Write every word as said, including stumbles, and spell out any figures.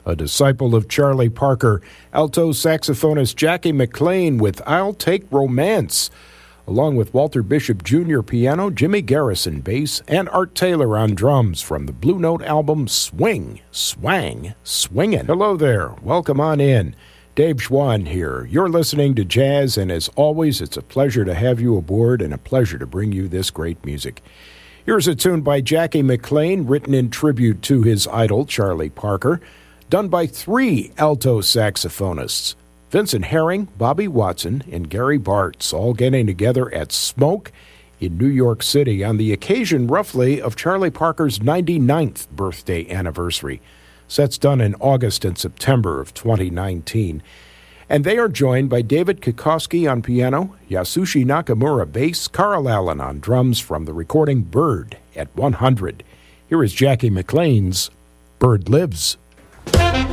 A disciple of Charlie Parker, alto saxophonist Jackie McLean with I'll Take Romance, along with Walter Bishop Junior piano, Jimmy Garrison bass, and Art Taylor on drums from the Blue Note album Swing, Swang, Swingin'. Hello there. Welcome on in. Dave Schwann here. You're listening to Jazz, and as always, it's a pleasure to have you aboard and a pleasure to bring you this great music. Here's a tune by Jackie McLean, written in tribute to his idol, Charlie Parker, done by three alto saxophonists, Vincent Herring, Bobby Watson, and Gary Bartz, all getting together at Smoke in New York City on the occasion, roughly, of Charlie Parker's ninety-ninth birthday anniversary. So that's done in August and September of twenty nineteen. And they are joined by David Kikoski on piano, Yasushi Nakamura bass, Carl Allen on drums from the recording Bird at one hundred. Here is Jackie McLean's Bird Lives.